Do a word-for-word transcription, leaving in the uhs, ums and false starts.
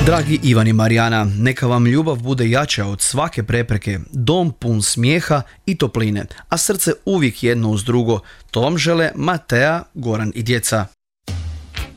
Dragi Ivan i Marijana, neka vam ljubav bude jača od svake prepreke, dom pun smijeha i topline, a srce uvijek jedno uz drugo. To vam žele Matea, Goran i djeca.